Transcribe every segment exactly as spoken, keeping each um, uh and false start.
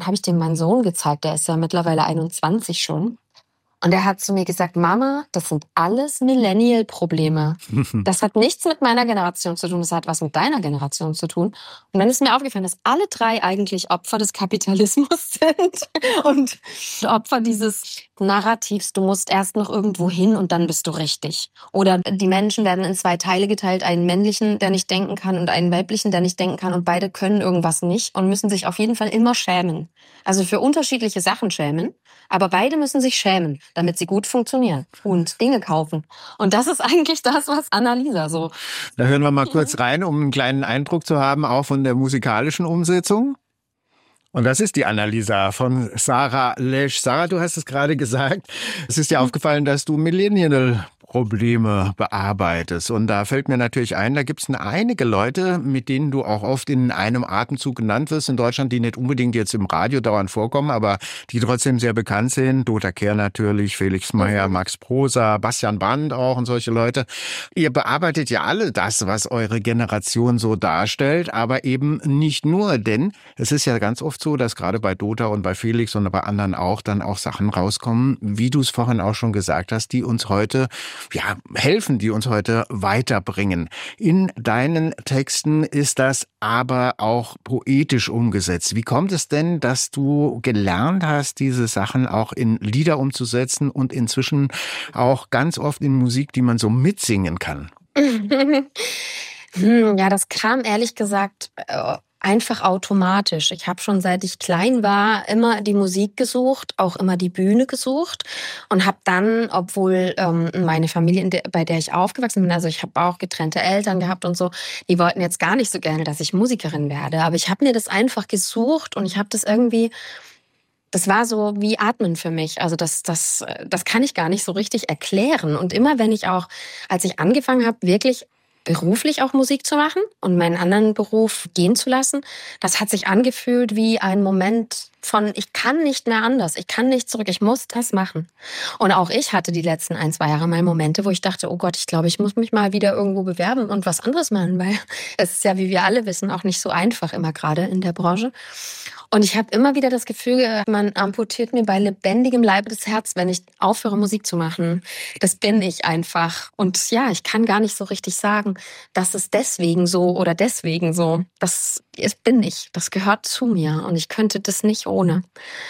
habe ich dem meinen Sohn gezeigt, der ist ja mittlerweile einundzwanzig schon. Und er hat zu mir gesagt, Mama, das sind alles Millennial-Probleme. Das hat nichts mit meiner Generation zu tun, das hat was mit deiner Generation zu tun. Und dann ist mir aufgefallen, dass alle drei eigentlich Opfer des Kapitalismus sind und Opfer dieses Narrativs, du musst erst noch irgendwo hin und dann bist du richtig. Oder die Menschen werden in zwei Teile geteilt, einen männlichen, der nicht denken kann und einen weiblichen, der nicht denken kann und beide können irgendwas nicht und müssen sich auf jeden Fall immer schämen. Also für unterschiedliche Sachen schämen, aber beide müssen sich schämen, damit sie gut funktionieren und Dinge kaufen. Und das ist eigentlich das, was Annalisa so... Da hören wir mal kurz rein, um einen kleinen Eindruck zu haben, auch von der musikalischen Umsetzung. Und das ist die Annalisa von Sarah Lesch. Sarah, du hast es gerade gesagt, es ist dir aufgefallen, dass du Millennial-Probleme bearbeitest. Und da fällt mir natürlich ein, da gibt es einige Leute, mit denen du auch oft in einem Atemzug genannt wirst in Deutschland, die nicht unbedingt jetzt im Radio dauernd vorkommen, aber die trotzdem sehr bekannt sind. Dota Kehr natürlich, Felix Meyer, Max Prosa, Bastian Band auch und solche Leute. Ihr bearbeitet ja alle das, was eure Generation so darstellt, aber eben nicht nur, denn es ist ja ganz oft so, dass gerade bei Dota und bei Felix und bei anderen auch dann auch Sachen rauskommen, wie du es vorhin auch schon gesagt hast, die uns heute ja helfen, die uns heute weiterbringen. In deinen Texten ist das aber auch poetisch umgesetzt. Wie kommt es denn, dass du gelernt hast, diese Sachen auch in Lieder umzusetzen und inzwischen auch ganz oft in Musik, die man so mitsingen kann? Ja, das kam ehrlich gesagt einfach automatisch. Ich habe schon, seit ich klein war, immer die Musik gesucht, auch immer die Bühne gesucht und habe dann, obwohl ähm, meine Familie, in der, bei der ich aufgewachsen bin, also ich habe auch getrennte Eltern gehabt und so, die wollten jetzt gar nicht so gerne, dass ich Musikerin werde. Aber ich habe mir das einfach gesucht und ich habe das irgendwie... Das war so wie Atmen für mich. Also das, das, das kann ich gar nicht so richtig erklären. Und immer wenn ich auch, als ich angefangen habe, wirklich beruflich auch Musik zu machen und meinen anderen Beruf gehen zu lassen, das hat sich angefühlt wie ein Moment von, ich kann nicht mehr anders, ich kann nicht zurück, ich muss das machen. Und auch ich hatte die letzten ein, zwei Jahre mal Momente, wo ich dachte, oh Gott, ich glaube, ich muss mich mal wieder irgendwo bewerben und was anderes machen, weil es ist ja, wie wir alle wissen, auch nicht so einfach immer gerade in der Branche. Und ich habe immer wieder das Gefühl, man amputiert mir bei lebendigem Leibe das Herz, wenn ich aufhöre, Musik zu machen. Das bin ich einfach. Und ja, ich kann gar nicht so richtig sagen, das ist deswegen so oder deswegen so. Das bin ich. Das gehört zu mir. Und ich könnte das nicht ohne.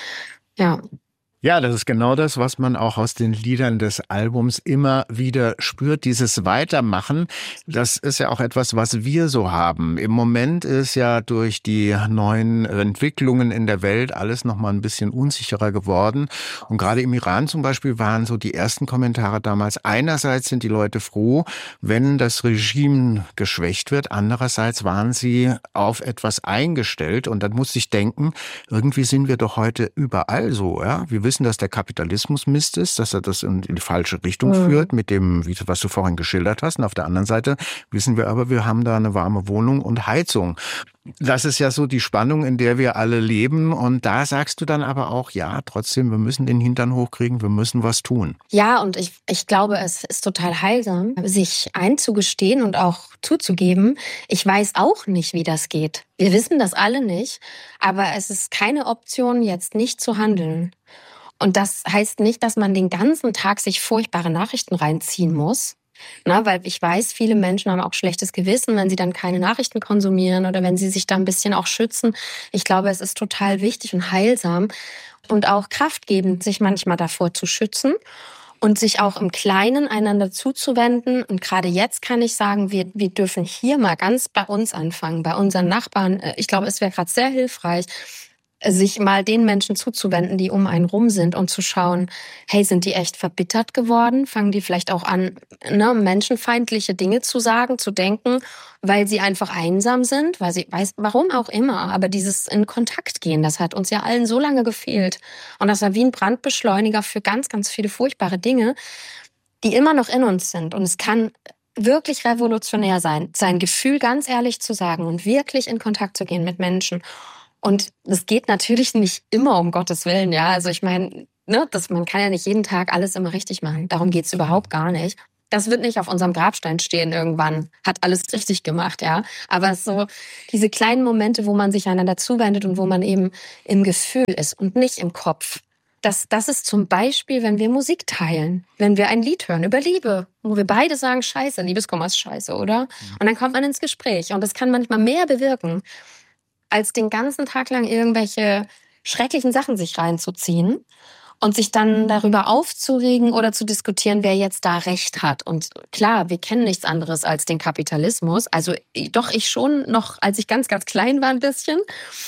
Ja. Ja, das ist genau das, was man auch aus den Liedern des Albums immer wieder spürt. Dieses Weitermachen, das ist ja auch etwas, was wir so haben. Im Moment ist ja durch die neuen Entwicklungen in der Welt alles noch mal ein bisschen unsicherer geworden. Und gerade im Iran zum Beispiel waren so die ersten Kommentare damals. Einerseits sind die Leute froh, wenn das Regime geschwächt wird. Andererseits waren sie auf etwas eingestellt. Und dann musste ich denken, irgendwie sind wir doch heute überall so, ja. Wir wissen, dass der Kapitalismus Mist ist, dass er das in die falsche Richtung mhm. führt, mit dem, was du vorhin geschildert hast. Und auf der anderen Seite wissen wir aber, wir haben da eine warme Wohnung und Heizung. Das ist ja so die Spannung, in der wir alle leben. Und da sagst du dann aber auch, ja, trotzdem, wir müssen den Hintern hochkriegen, wir müssen was tun. Ja, und ich, ich glaube, es ist total heilsam, sich einzugestehen und auch zuzugeben, ich weiß auch nicht, wie das geht. Wir wissen das alle nicht, aber es ist keine Option, jetzt nicht zu handeln. Und das heißt nicht, dass man den ganzen Tag sich furchtbare Nachrichten reinziehen muss. Na, weil ich weiß, viele Menschen haben auch schlechtes Gewissen, wenn sie dann keine Nachrichten konsumieren oder wenn sie sich da ein bisschen auch schützen. Ich glaube, es ist total wichtig und heilsam und auch kraftgebend, sich manchmal davor zu schützen und sich auch im Kleinen einander zuzuwenden. Und gerade jetzt kann ich sagen, wir, wir dürfen hier mal ganz bei uns anfangen, bei unseren Nachbarn. Ich glaube, es wäre gerade sehr hilfreich, sich mal den Menschen zuzuwenden, die um einen rum sind und zu schauen, hey, sind die echt verbittert geworden? Fangen die vielleicht auch an, ne, menschenfeindliche Dinge zu sagen, zu denken, weil sie einfach einsam sind, weil sie, weiß, warum auch immer, aber dieses in Kontakt gehen, das hat uns ja allen so lange gefehlt. Und das war wie ein Brandbeschleuniger für ganz, ganz viele furchtbare Dinge, die immer noch in uns sind. Und es kann wirklich revolutionär sein, sein Gefühl ganz ehrlich zu sagen und wirklich in Kontakt zu gehen mit Menschen. Und das geht natürlich nicht immer, um Gottes Willen, ja. Also ich meine, ne, das, man kann ja nicht jeden Tag alles immer richtig machen. Darum geht's überhaupt gar nicht. Das wird nicht auf unserem Grabstein stehen irgendwann. Hat alles richtig gemacht, ja. Aber so diese kleinen Momente, wo man sich einander zuwendet und wo man eben im Gefühl ist und nicht im Kopf. Das, das ist zum Beispiel, wenn wir Musik teilen. Wenn wir ein Lied hören über Liebe, wo wir beide sagen, scheiße, Liebeskummer ist scheiße, oder? Und dann kommt man ins Gespräch. Und das kann manchmal mehr bewirken, als den ganzen Tag lang irgendwelche schrecklichen Sachen sich reinzuziehen. Und sich dann darüber aufzuregen oder zu diskutieren, wer jetzt da Recht hat. Und klar, wir kennen nichts anderes als den Kapitalismus. Also doch ich schon noch, als ich ganz, ganz klein war ein bisschen.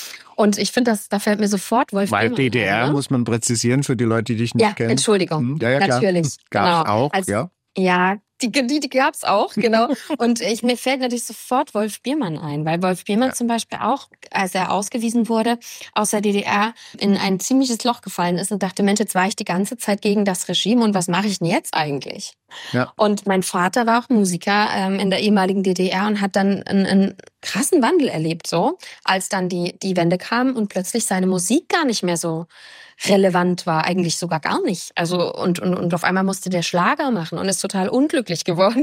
Und ich finde, da fällt mir sofort Wolf Weil Biermann D D R, ein, ne? muss man präzisieren für die Leute, die dich nicht ja, kennen. Entschuldigung. Hm, ja, ja, Natürlich. Gab es genau. auch, als, ja. Ja, die, die, die gab es auch, genau. Und ich, mir fällt natürlich sofort Wolf Biermann ein, weil Wolf Biermann ja. zum Beispiel auch, als er ausgewiesen wurde, aus der D D R in ein ziemliches Loch gefallen ist und dachte, Mensch, jetzt war ich die ganze Zeit gegen das Regime und was mache ich denn jetzt eigentlich? Ja. Und mein Vater war auch Musiker ähm, in der ehemaligen D D R und hat dann einen, einen krassen Wandel erlebt, so, als dann die, die Wende kam und plötzlich seine Musik gar nicht mehr so relevant war, eigentlich sogar gar nicht. Also und, und, und auf einmal musste der Schlager machen und ist total unglücklich geworden.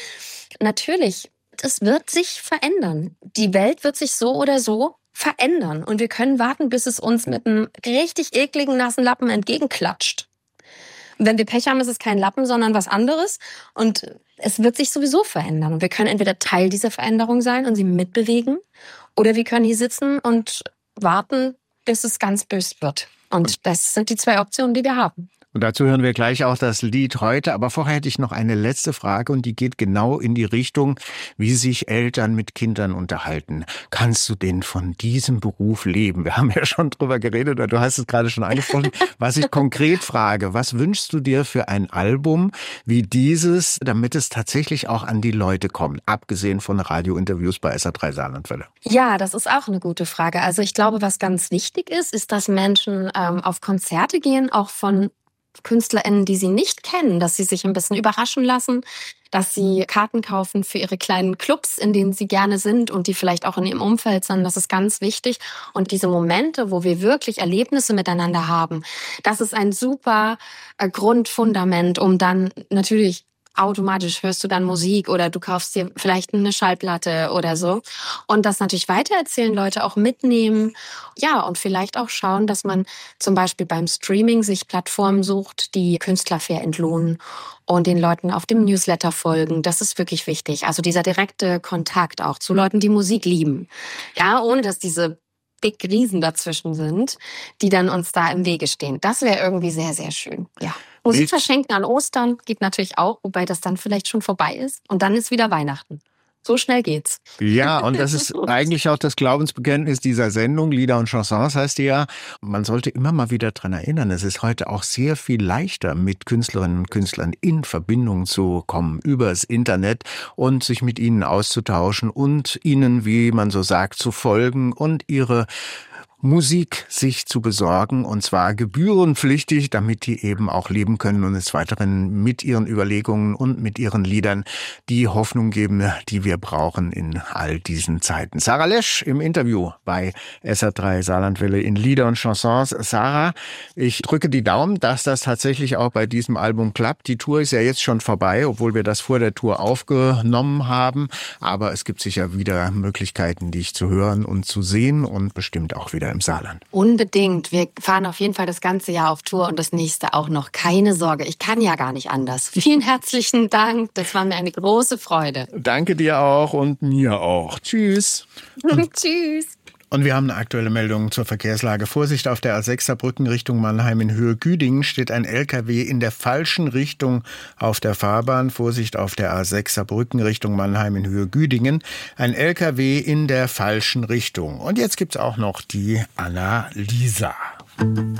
Natürlich, das wird sich verändern. Die Welt wird sich so oder so verändern. Und wir können warten, bis es uns mit einem richtig ekligen, nassen Lappen entgegenklatscht. Und wenn wir Pech haben, ist es kein Lappen, sondern was anderes. Und es wird sich sowieso verändern. Und wir können entweder Teil dieser Veränderung sein und sie mitbewegen, oder wir können hier sitzen und warten, bis es ganz böse wird. Und das sind die zwei Optionen, die wir haben. Und dazu hören wir gleich auch das Lied heute. Aber vorher hätte ich noch eine letzte Frage und die geht genau in die Richtung, wie sich Eltern mit Kindern unterhalten. Kannst du denn von diesem Beruf leben? Wir haben ja schon drüber geredet, oder du hast es gerade schon angesprochen. Was ich konkret frage, was wünschst du dir für ein Album wie dieses, damit es tatsächlich auch an die Leute kommt, abgesehen von Radiointerviews bei S R drei Saarlandwelle? Ja, das ist auch eine gute Frage. Also ich glaube, was ganz wichtig ist, ist, dass Menschen ähm, auf Konzerte gehen, auch von KünstlerInnen, die sie nicht kennen, dass sie sich ein bisschen überraschen lassen, dass sie Karten kaufen für ihre kleinen Clubs, in denen sie gerne sind und die vielleicht auch in ihrem Umfeld sind. Das ist ganz wichtig. Und diese Momente, wo wir wirklich Erlebnisse miteinander haben, das ist ein super äh, Grundfundament, um dann natürlich automatisch hörst du dann Musik oder du kaufst dir vielleicht eine Schallplatte oder so. Und das natürlich weitererzählen, Leute auch mitnehmen. Ja, und vielleicht auch schauen, dass man zum Beispiel beim Streaming sich Plattformen sucht, die Künstler fair entlohnen und den Leuten auf dem Newsletter folgen. Das ist wirklich wichtig. Also dieser direkte Kontakt auch zu Leuten, die Musik lieben. Ja, ohne dass diese Big Riesen dazwischen sind, die dann uns da im Wege stehen. Das wäre irgendwie sehr, sehr schön. Ja. Musik verschenken an Ostern geht natürlich auch, wobei das dann vielleicht schon vorbei ist. Und dann ist wieder Weihnachten. So schnell geht's. Ja, und das ist eigentlich auch das Glaubensbekenntnis dieser Sendung. Lieder und Chansons heißt die ja. Man sollte immer mal wieder dran erinnern, es ist heute auch sehr viel leichter, mit Künstlerinnen und Künstlern in Verbindung zu kommen übers Internet und sich mit ihnen auszutauschen und ihnen, wie man so sagt, zu folgen und ihre Musik sich zu besorgen, und zwar gebührenpflichtig, damit die eben auch leben können und des Weiteren mit ihren Überlegungen und mit ihren Liedern die Hoffnung geben, die wir brauchen in all diesen Zeiten. Sarah Lesch im Interview bei S R drei Saarlandwelle in Lieder und Chansons. Sarah, ich drücke die Daumen, dass das tatsächlich auch bei diesem Album klappt. Die Tour ist ja jetzt schon vorbei, obwohl wir das vor der Tour aufgenommen haben, aber es gibt sicher wieder Möglichkeiten, dich zu hören und zu sehen und bestimmt auch wieder im Saarland. Unbedingt. Wir fahren auf jeden Fall das ganze Jahr auf Tour und das nächste auch noch. Keine Sorge, ich kann ja gar nicht anders. Vielen herzlichen Dank. Das war mir eine große Freude. Danke dir auch und mir auch. Tschüss. Tschüss. Und wir haben eine aktuelle Meldung zur Verkehrslage. Vorsicht, auf der A sechs Saarbrücken Richtung Mannheim in Höhe Güdingen steht ein L K W in der falschen Richtung auf der Fahrbahn. Vorsicht, auf der A sechs Saarbrücken Richtung Mannheim in Höhe Güdingen. Ein L K W in der falschen Richtung. Und jetzt gibt's auch noch die Annalisa.